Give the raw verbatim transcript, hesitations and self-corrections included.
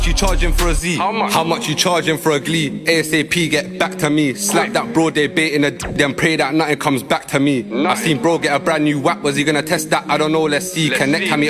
You charging for a Z? How much? How much you charging for a glee? ASAP, get back to me. Slap that bro, they baiting a d- then pray that nothing comes back to me. Nothing. I seen bro get a brand new whack. Was he gonna test that? I don't know, let's see. Let's Connect see. how me